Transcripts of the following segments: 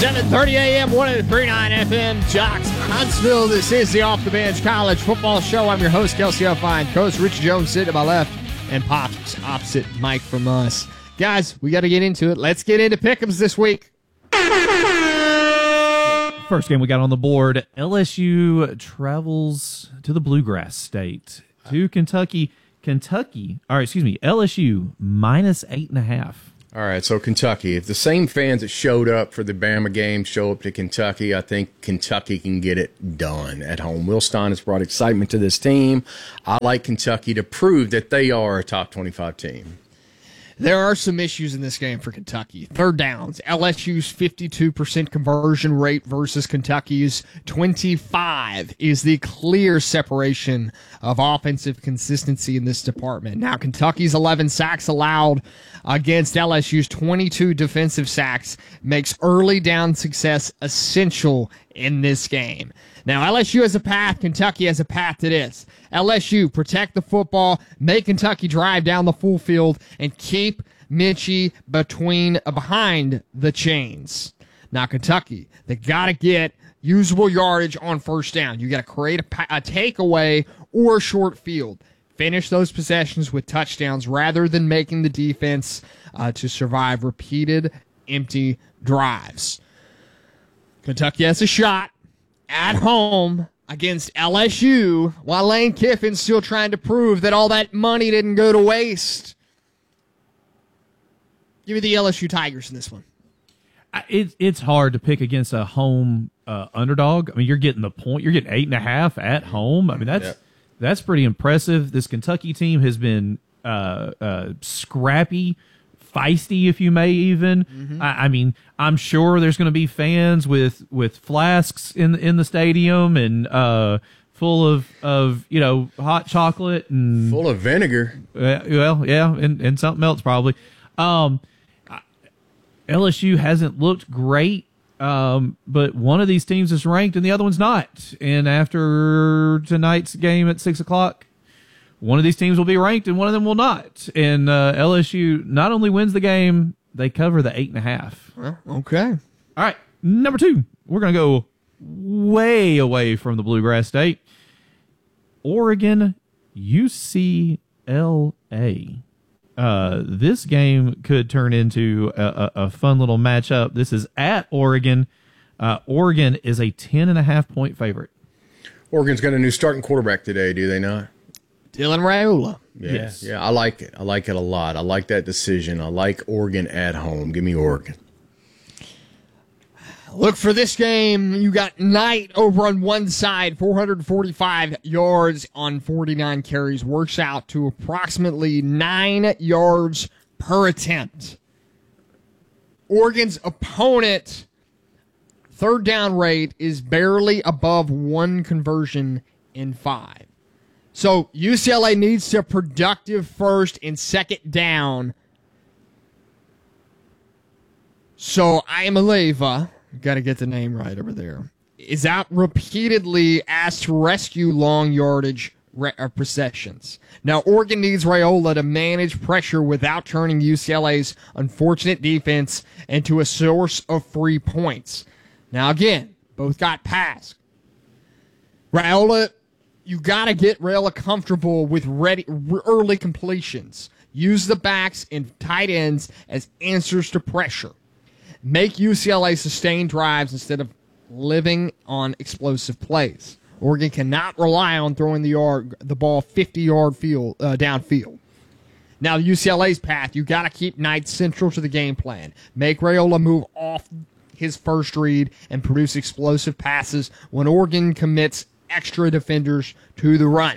7:30 a.m., 103.9 FM, Jocks, Huntsville. This is the Off the Bench College Football Show. I'm your host, Kelsey O'Fine. Coach Richie Jones sitting to my left, and Pops opposite Mike from us. Guys, we got to get into it. Let's get into pick'ems this week. First game we got on the board, LSU travels to the Bluegrass State, to Kentucky. LSU minus 8.5. All right, so Kentucky. If the same fans that showed up for the Bama game show up to Kentucky, I think Kentucky can get it done at home. Will Stein has brought excitement to this team. I like Kentucky to prove that they are a top 25 team. There are some issues in this game for Kentucky. Third downs, LSU's 52% conversion rate versus Kentucky's 25 is the clear separation of offensive consistency in this department. Now, Kentucky's 11 sacks allowed against LSU's 22 defensive sacks makes early down success essential in this game. Now, LSU has a path. Kentucky has a path to this. LSU, protect the football, make Kentucky drive down the full field, and keep Minchie behind the chains. Now, Kentucky, they got to get usable yardage on first down. You got to create a takeaway or a short field. Finish those possessions with touchdowns rather than making the defense to survive repeated empty drives. Kentucky has a shot at home against LSU, while Lane Kiffin's still trying to prove that all that money didn't go to waste. Give me the LSU Tigers in this one. It's hard to pick against a home underdog. I mean, you're getting the point. You're getting 8.5 at home. I mean, that's pretty impressive. This Kentucky team has been scrappy, feisty, if you may even. Mm-hmm. I mean, I'm sure there's going to be fans with flasks in the stadium and full of hot chocolate and full of vinegar. And something else probably. LSU hasn't looked great, but one of these teams is ranked and the other one's not. And after tonight's game at 6:00. One of these teams will be ranked and one of them will not. And LSU not only wins the game, they cover the 8.5. Well, okay. All right. Number 2, we're going to go way away from the Bluegrass State. Oregon, UCLA. This game could turn into a fun little matchup. This is at Oregon. Oregon is a 10.5-point favorite. Oregon's got a new starting quarterback today, do they not? Dylan Raiola. Yeah, I like it. I like it a lot. I like that decision. I like Oregon at home. Give me Oregon. Look for this game. You got Knight over on one side, 445 yards on 49 carries. Works out to approximately 9 yards per attempt. Oregon's opponent, third down rate is barely above 1 conversion in 5. So UCLA needs to productive first and second down. So Iamaleava, got to get the name right over there, is out repeatedly asked to rescue long yardage possessions. Now, Oregon needs Raiola to manage pressure without turning UCLA's unfortunate defense into a source of free points. Now, again, both got passed. Raiola, you got to get Raiola comfortable with early completions. Use the backs and tight ends as answers to pressure. Make UCLA sustain drives instead of living on explosive plays. Oregon cannot rely on throwing the ball 50-yard downfield. Now, UCLA's path, you got to keep Knight central to the game plan. Make Raiola move off his first read and produce explosive passes when Oregon commits extra defenders to the run.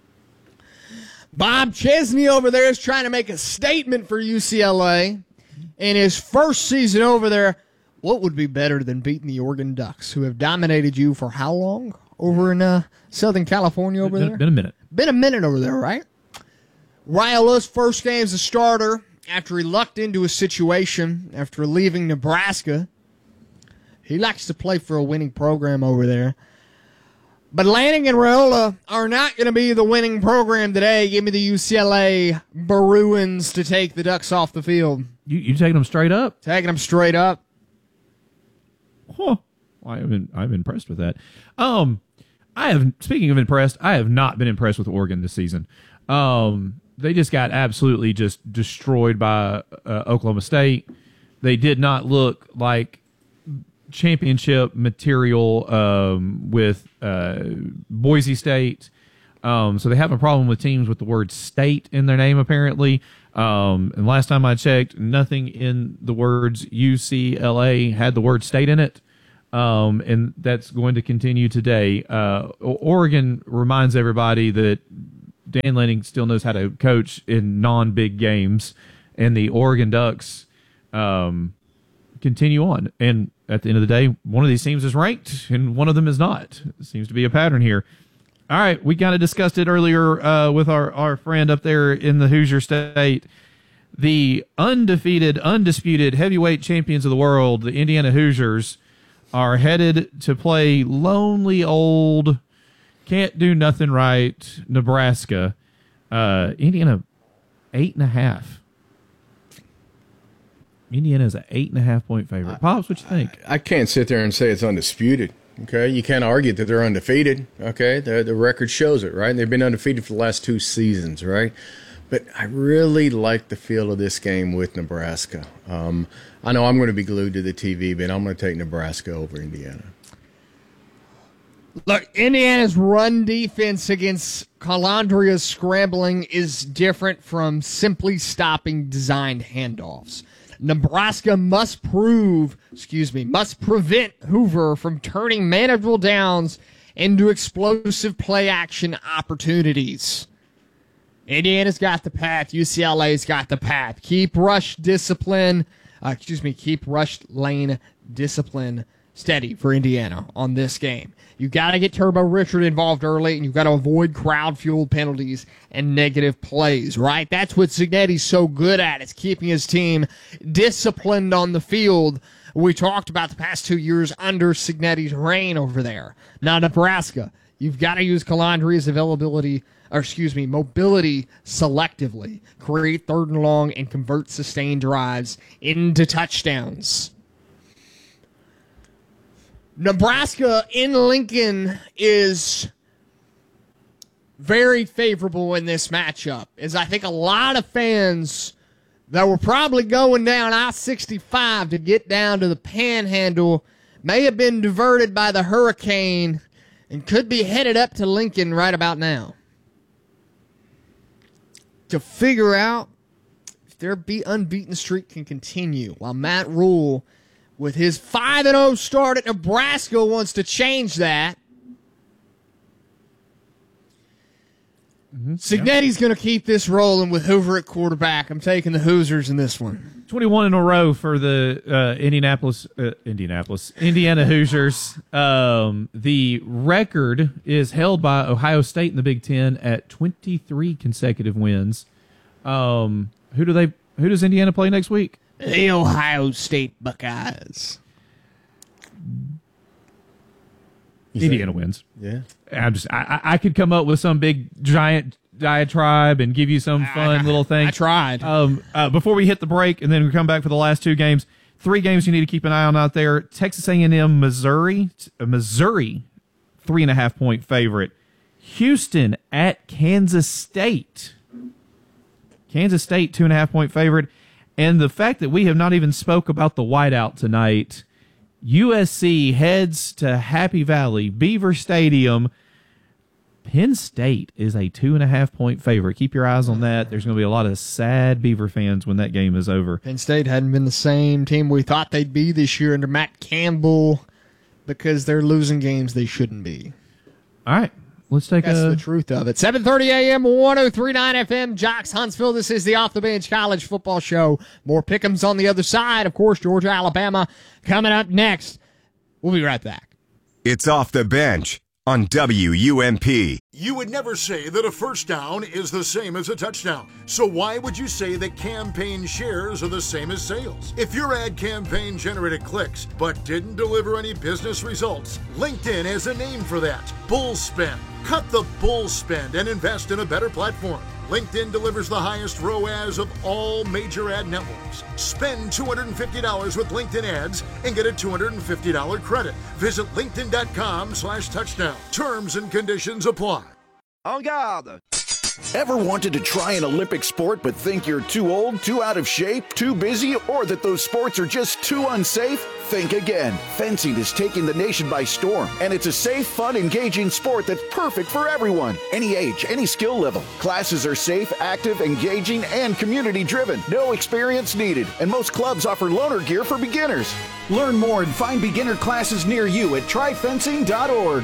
Bob Chesney over there is trying to make a statement for UCLA. In his first season over there, what would be better than beating the Oregon Ducks, who have dominated you for how long over in Southern California over there? Been a minute. Been a minute over there, right? Raiola's first game as a starter after he lucked into a situation after leaving Nebraska. He likes to play for a winning program over there. But Lanning and Raiola are not going to be the winning program today. Give me the UCLA Bruins to take the Ducks off the field. You taking them straight up? Taking them straight up. I'm impressed with that. Speaking of impressed, I have not been impressed with Oregon this season. They just got absolutely just destroyed by Oklahoma State. They did not look like championship material with Boise State. So they have a problem with teams with the word state in their name, apparently. And last time I checked, nothing in the words UCLA had the word state in it. And that's going to continue today. Oregon reminds everybody that Dan Lanning still knows how to coach in non-big games, and the Oregon Ducks continue on. And at the end of the day, one of these teams is ranked, and one of them is not. It seems to be a pattern here. All right, we kind of discussed it earlier with our friend up there in the Hoosier State. The undefeated, undisputed heavyweight champions of the world, the Indiana Hoosiers, are headed to play lonely old, can't do nothing right, Nebraska. Indiana, 8.5. Indiana's an 8.5-point favorite. Pops, what you think? I can't sit there and say it's undisputed. Okay, you can't argue that they're undefeated. Okay, the record shows it, right? They've been undefeated for the last 2 seasons, right? But I really like the feel of this game with Nebraska. I know I'm going to be glued to the TV, but I'm going to take Nebraska over Indiana. Look, Indiana's run defense against Calandria's scrambling is different from simply stopping designed handoffs. Nebraska must prevent Hoover from turning manageable downs into explosive play-action opportunities. Indiana's got the path. UCLA's got the path. Keep rush lane discipline steady for Indiana on this game. You got to get Turbo Richard involved early, and you've got to avoid crowd-fueled penalties and negative plays, right? That's what Cignetti's so good at, is keeping his team disciplined on the field. We talked about the past 2 years under Cignetti's reign over there. Now, Nebraska, you've got to use Calandria's mobility selectively, create third and long, and convert sustained drives into touchdowns. Nebraska in Lincoln is very favorable in this matchup, as I think a lot of fans that were probably going down I-65 to get down to the Panhandle may have been diverted by the hurricane and could be headed up to Lincoln right about now to figure out if their unbeaten streak can continue, while Matt Rule, with his 5-0 start at Nebraska, wants to change that. Cignetti's going to keep this rolling with Hoover at quarterback. I'm taking the Hoosiers in this one. 21 in a row for the Indiana Hoosiers. The record is held by Ohio State in the Big Ten at 23 consecutive wins. Who does Indiana play next week? The Ohio State Buckeyes. Indiana wins. Yeah. I could come up with some big giant diatribe and give you some fun little thing. I tried. Before we hit the break, and then we come back for the last 2 games. 3 games you need to keep an eye on out there. Texas A&M, Missouri, 3.5-point favorite. Houston at Kansas State. Kansas State, 2.5-point favorite. And the fact that we have not even spoke about the whiteout tonight. USC heads to Happy Valley, Beaver Stadium. Penn State is a 2.5-point favorite. Keep your eyes on that. There's going to be a lot of sad Beaver fans when that game is over. Penn State hadn't been the same team we thought they'd be this year under Matt Campbell, because they're losing games they shouldn't be. All right. Let's take That's the truth of it. 7:30 a.m., 103.9 FM, Jocks Huntsville. This is the Off the Bench College Football Show. More pick'ems on the other side. Of course, Georgia, Alabama coming up next. We'll be right back. It's Off the Bench on WUMP. You would never say that a first down is the same as a touchdown. So why would you say that campaign shares are the same as sales? If your ad campaign generated clicks but didn't deliver any business results, LinkedIn has a name for that: bull spend. Cut the bull spend and invest in a better platform. LinkedIn delivers the highest ROAS of all major ad networks. Spend $250 with LinkedIn ads and get a $250 credit. Visit linkedin.com/touchdown. Terms and conditions apply. En garde! Ever wanted to try an Olympic sport but think you're too old, too out of shape, too busy, or that those sports are just too unsafe? Think again. Fencing is taking the nation by storm, and it's a safe, fun, engaging sport that's perfect for everyone. Any age, any skill level. Classes are safe, active, engaging, and community-driven. No experience needed, and most clubs offer loaner gear for beginners. Learn more and find beginner classes near you at tryfencing.org.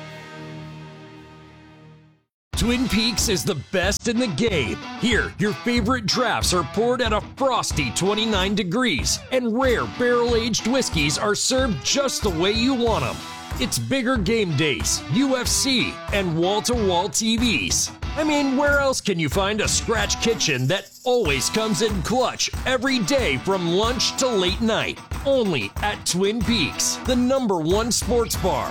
Twin Peaks is the best in the game. Here, your favorite drafts are poured at a frosty 29 degrees, and rare barrel-aged whiskeys are served just the way you want them. It's bigger game days, UFC, and wall-to-wall TVs. I mean, where else can you find a scratch kitchen that always comes in clutch every day from lunch to late night? Only at Twin Peaks, the #1 sports bar.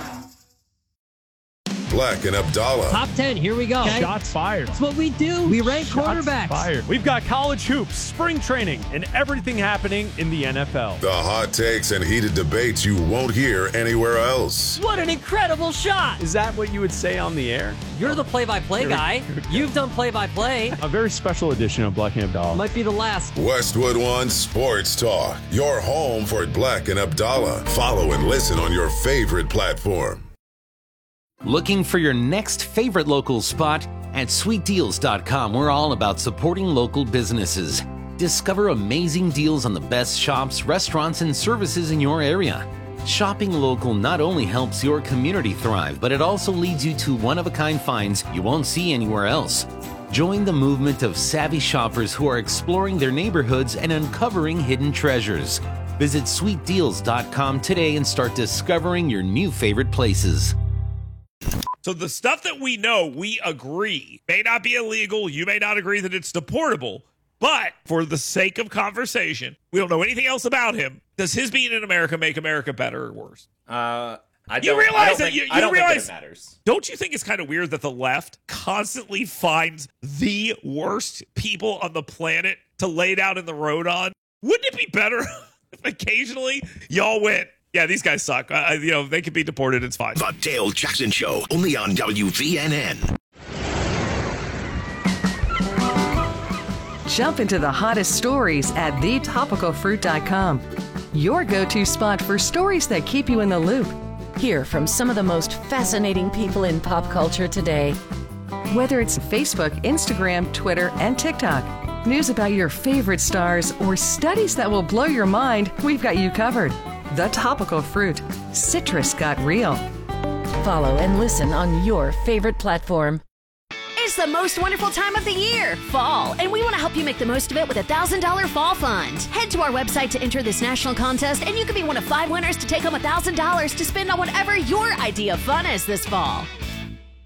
Black and Abdallah. Top 10, here we go. Okay. Shots fired. That's what we do. We rank quarterbacks. Fired. We've got college hoops, spring training, and everything happening in the NFL. The hot takes and heated debates you won't hear anywhere else. What an incredible shot. Is that what you would say on the air? You're the play-by-play guy. You've done play-by-play. A very special edition of Black and Abdallah. Might be the last. Westwood One Sports Talk. Your home for Black and Abdallah. Follow and listen on your favorite platform. Looking for your next favorite local spot? At sweetdeals.com, we're all about supporting local businesses. Discover amazing deals on the best shops, restaurants, and services in your area. Shopping local not only helps your community thrive, but it also leads you to one-of-a-kind finds you won't see anywhere else. Join the movement of savvy shoppers who are exploring their neighborhoods and uncovering hidden treasures. Visit sweetdeals.com today and start discovering your new favorite places. So the stuff that we know, we agree, may not be illegal. You may not agree that it's deportable. But for the sake of conversation, we don't know anything else about him. Does his being in America make America better or worse? I don't think it matters. Don't you think it's kind of weird that the left constantly finds the worst people on the planet to lay down in the road on? Wouldn't it be better if occasionally y'all went, yeah, these guys suck. They could be deported. It's fine. The Dale Jackson Show, only on WVNN. Jump into the hottest stories at thetopicalfruit.com. Your go-to spot for stories that keep you in the loop. Hear from some of the most fascinating people in pop culture today. Whether it's Facebook, Instagram, Twitter, and TikTok. News about your favorite stars or studies that will blow your mind, we've got you covered. The Topical Fruit. Citrus got real. Follow and listen on your favorite platform. It's the most wonderful time of the year, fall, and we want to help you make the most of it with a $1,000 fall fund. Head to our website to enter this national contest, and you could be one of 5 winners to take home $1,000 to spend on whatever your idea of fun is this fall.